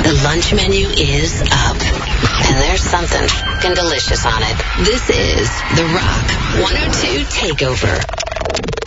The lunch menu is up, and there's something fucking delicious on it. This is The Rock 102 Takeover.